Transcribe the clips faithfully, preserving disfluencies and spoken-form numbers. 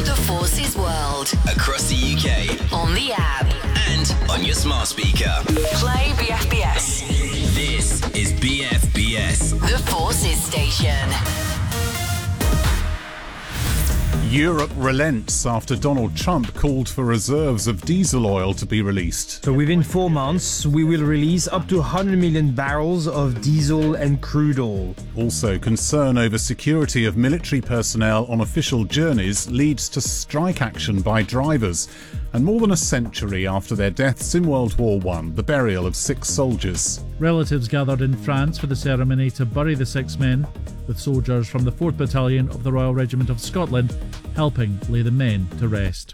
around the Forces world. Across the U K. On the app. And on your smart speaker. Play B F B S. This is B F B S. The Forces station. Europe relents after Donald Trump called for reserves of diesel oil to be released. So within four months, we will release up to one hundred million barrels of diesel and crude oil. Also, concern over security of military personnel on official journeys leads to strike action by drivers. And more than a century after their deaths in World War One, the burial of six soldiers. Relatives gathered in France for the ceremony to bury the six men, with soldiers from the fourth Battalion of the Royal Regiment of Scotland helping lay the men to rest.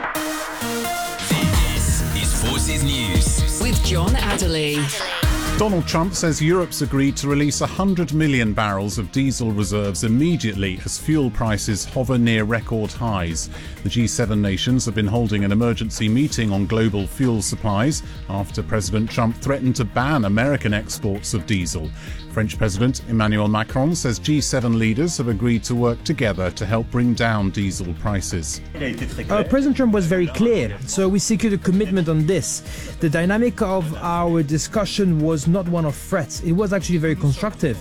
This is Forces News. With John Adderley. Donald Trump says Europe's agreed to release one hundred million barrels of diesel reserves immediately as fuel prices hover near record highs. The G seven nations have been holding an emergency meeting on global fuel supplies after President Trump threatened to ban American exports of diesel. French President Emmanuel Macron says G seven leaders have agreed to work together to help bring down diesel prices. Uh, President Trump was very clear, so we secured a commitment on this. The dynamic of our discussion was not one of threats, it was actually very constructive.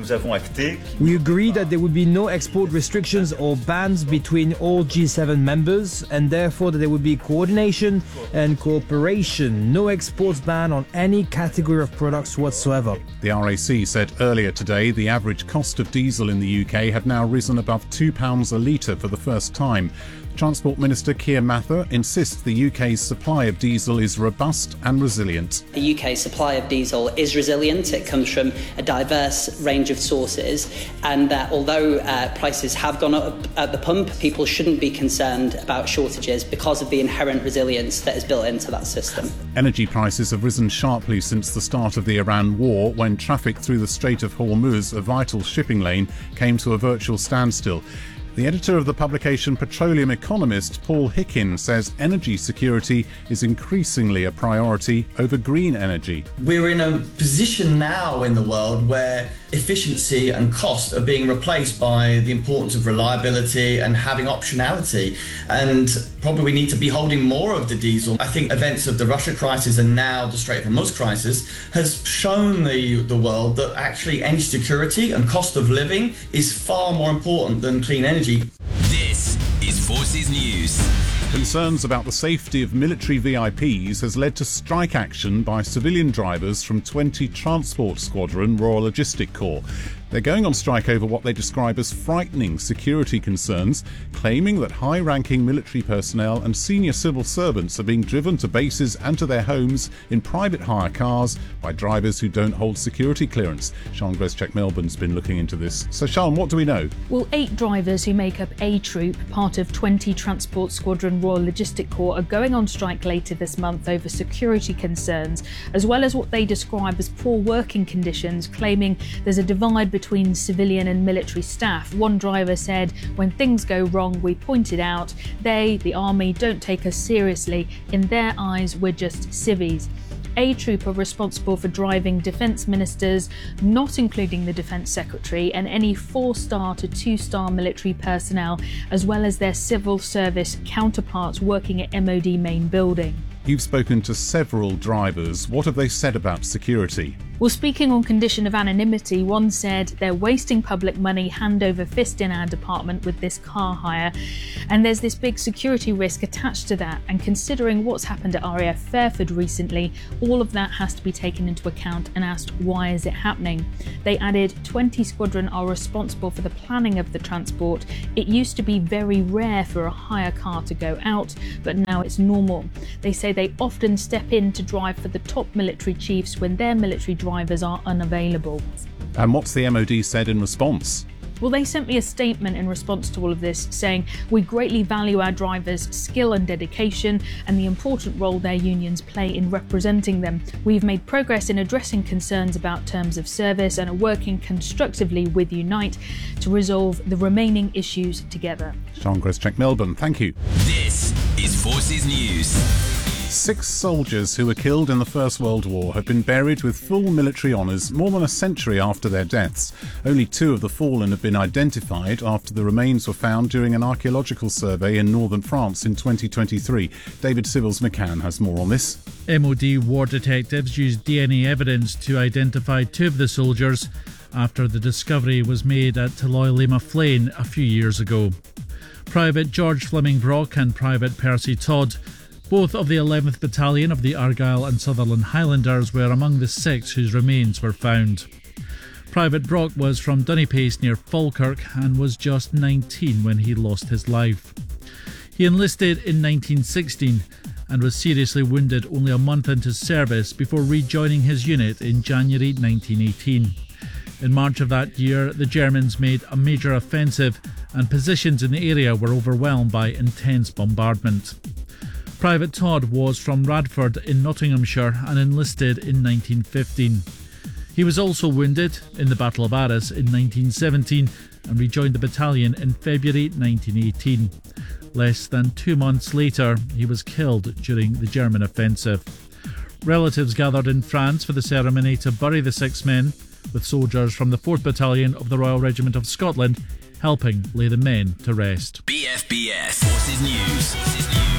We agreed that there would be no export restrictions or bans between all G seven members, and therefore that there would be coordination and cooperation. No exports ban on any category of products whatsoever. The R A C said earlier today the average cost of diesel in the U K had now risen above two pounds a litre for the first time. Transport Minister Keir Mather insists the U K's supply of diesel is robust and resilient. The U K supply of diesel is resilient. It comes from a diverse range of sources, and that although uh, prices have gone up at the pump, people shouldn't be concerned about shortages because of the inherent resilience that is built into that system. Energy prices have risen sharply since the start of the Iran war, when traffic through the Strait of Hormuz, a vital shipping lane, came to a virtual standstill. The editor of the publication Petroleum Economist, Paul Hickin, says energy security is increasingly a priority over green energy. We're in a position now in the world where efficiency and cost are being replaced by the importance of reliability and having optionality. And probably we need to be holding more of the diesel. I think events of the Russia crisis and now the Strait of Hormuz crisis has shown the, the world that actually energy security and cost of living is far more important than clean energy. This is Forces News. Concerns about the safety of military V I Ps has led to strike action by civilian drivers from twenty Transport Squadron Royal Logistic Corps. They're going on strike over what they describe as frightening security concerns, claiming that high-ranking military personnel and senior civil servants are being driven to bases and to their homes in private hire cars by drivers who don't hold security clearance. Sian Greszczyk-Melbourne's been looking into this. So, Sian, what do we know? Well, eight drivers who make up A Troop, part of twenty Transport Squadron Royal Logistic Corps, are going on strike later this month over security concerns, as well as what they describe as poor working conditions, claiming there's a divide between civilian and military staff. One driver said, "When things go wrong, we point it out. They, the army, don't take us seriously. In their eyes, we're just civvies." A Troop are responsible for driving defence ministers, not including the Defence Secretary, and any four-star to two-star military personnel, as well as their civil service counterparts working at M O D main building. You've spoken to several drivers. What have they said about security? Well, speaking on condition of anonymity, one said, "They're wasting public money hand over fist in our department with this car hire, and there's this big security risk attached to that, and considering what's happened at R A F Fairford recently, all of that has to be taken into account and asked, why is it happening?" They added, twenty Squadron are responsible for the planning of the transport. It used to be very rare for a hire car to go out, but now it's normal. They say they often step in to drive for the top military chiefs when their military drivers are unavailable. And what's the M O D said in response? Well, they sent me a statement in response to all of this saying, "We greatly value our drivers' skill and dedication and the important role their unions play in representing them. We've made progress in addressing concerns about terms of service and are working constructively with Unite to resolve the remaining issues together." Sian Greszczyk-Melbourne, thank you. This is Forces News. Six soldiers who were killed in the First World War have been buried with full military honours more than a century after their deaths. Only two of the fallen have been identified after the remains were found during an archaeological survey in northern France in twenty twenty-three. David Civils McCann has more on this. M O D war detectives used D N A evidence to identify two of the soldiers after the discovery was made at Tullaoly Flain a few years ago. Private George Fleming Brock and Private Percy Todd, both of the eleventh Battalion of the Argyll and Sutherland Highlanders, were among the six whose remains were found. Private Brock was from Dunipace near Falkirk and was just nineteen when he lost his life. He enlisted in nineteen sixteen and was seriously wounded only a month into service before rejoining his unit in January nineteen eighteen. In March of that year, the Germans made a major offensive and positions in the area were overwhelmed by intense bombardment. Private Todd was from Radford in Nottinghamshire and enlisted in nineteen fifteen. He was also wounded in the Battle of Arras in nineteen seventeen and rejoined the battalion in February nineteen eighteen. Less than two months later, he was killed during the German offensive. Relatives gathered in France for the ceremony to bury the six men, with soldiers from the fourth Battalion of the Royal Regiment of Scotland helping lay the men to rest. B F B S Forces News. Forces News.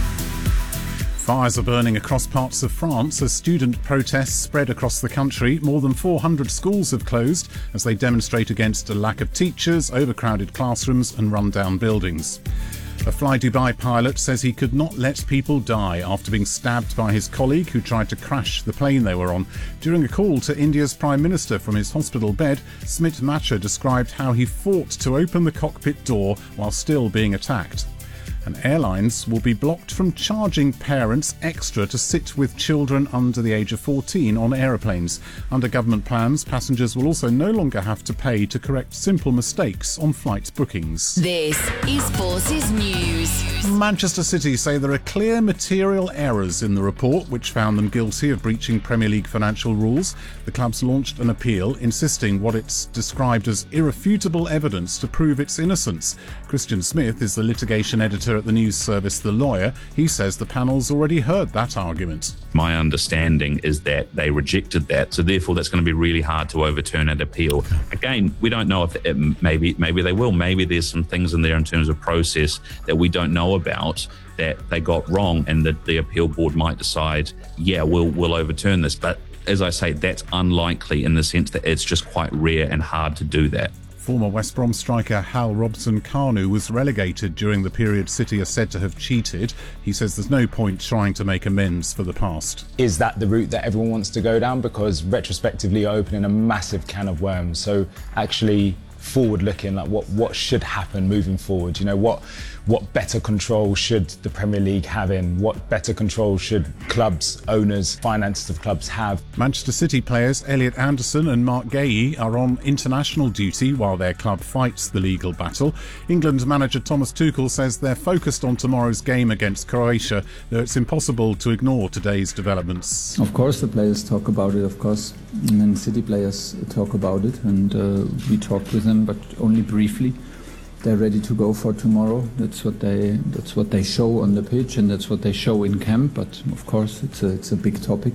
Fires are burning across parts of France as student protests spread across the country. More than four hundred schools have closed as they demonstrate against a lack of teachers, overcrowded classrooms and run-down buildings. A Fly Dubai pilot says he could not let people die after being stabbed by his colleague who tried to crash the plane they were on. During a call to India's Prime Minister from his hospital bed, Smit Macha described how he fought to open the cockpit door while still being attacked. And airlines will be blocked from charging parents extra to sit with children under the age of fourteen on aeroplanes. Under government plans, passengers will also no longer have to pay to correct simple mistakes on flight bookings. This is Forces News. Manchester City say there are clear material errors in the report which found them guilty of breaching Premier League financial rules. The club's launched an appeal insisting what it's described as irrefutable evidence to prove its innocence. Christian Smith is the litigation editor at the news service The Lawyer. He says the panel's already heard that argument. My understanding is that they rejected that, so therefore that's going to be really hard to overturn at appeal. Again, we don't know if it, maybe maybe they will. Maybe there's some things in there in terms of process that we don't know about that they got wrong, and that the appeal board might decide, yeah, we'll we'll overturn this. But as I say, that's unlikely in the sense that it's just quite rare and hard to do that. Former West Brom striker Hal Robson-Kanu was relegated during the period City are said to have cheated. He says there's no point trying to make amends for the past. Is that the route that everyone wants to go down? Because retrospectively opening a massive can of worms. So actually forward looking, like what, what should happen moving forward? You know, what what better control should the Premier League have in? What better control should clubs, owners, finances of clubs have? Manchester City players Elliot Anderson and Mark Gahey are on international duty while their club fights the legal battle. England manager Thomas Tuchel says they're focused on tomorrow's game against Croatia, though it's impossible to ignore today's developments. Of course the players talk about it, of course. And City players talk about it, and uh, we talked with them, but only briefly. They're ready to go for tomorrow. That's what they that's what they show on the pitch, and that's what they show in camp. But of course, it's a it's a big topic.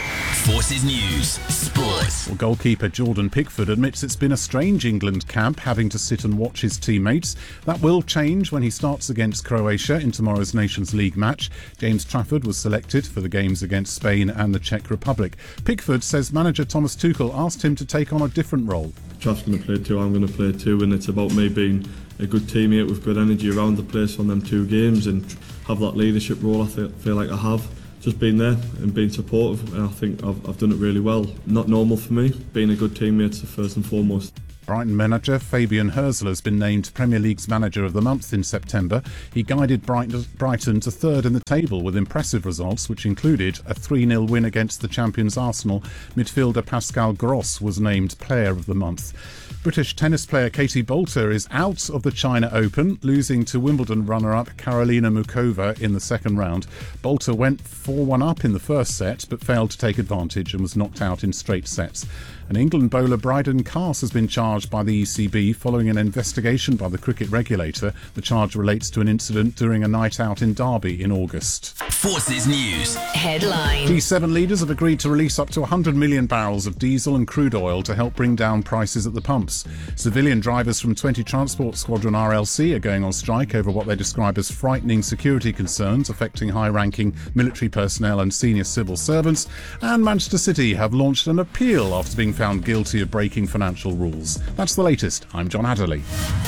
Forces News Sports. Well, goalkeeper Jordan Pickford admits it's been a strange England camp, having to sit and watch his teammates. That will change when he starts against Croatia in tomorrow's Nations League match. James Trafford was selected for the games against Spain and the Czech Republic. Pickford says manager Thomas Tuchel asked him to take on a different role. Traff's going to play too, I'm going to play too, and it's about me being a good teammate with good energy around the place on them two games and have that leadership role I th- feel like I have. Just being there and being supportive, and I think I've, I've done it really well. Not normal for me. Being a good teammate is first and foremost. Brighton manager Fabian Herzl has been named Premier League's Manager of the Month in September. He guided Brighton to third in the table with impressive results, which included a three nil win against the champions Arsenal. Midfielder Pascal Gross was named Player of the Month. British tennis player Katie Boulter is out of the China Open, losing to Wimbledon runner-up Karolina Mukova in the second round. Boulter went four one up in the first set, but failed to take advantage and was knocked out in straight sets. And England bowler Bryden Carse has been charged by the E C B following an investigation by the cricket regulator. The charge relates to an incident during a night out in Derby in August. Forces News. Headline. G seven leaders have agreed to release up to one hundred million barrels of diesel and crude oil to help bring down prices at the pumps. Civilian drivers from twenty Transport Squadron R L C are going on strike over what they describe as frightening security concerns affecting high-ranking military personnel and senior civil servants. And Manchester City have launched an appeal after being found guilty of breaking financial rules. That's the latest. I'm John Adderley.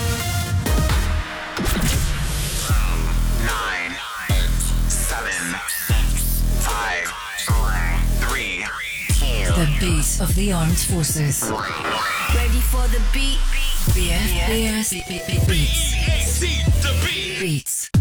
Nine, eight, seven, six, five, four, three, two. The beat of the armed forces. Ready for the beat? B S B S Beats. Beats.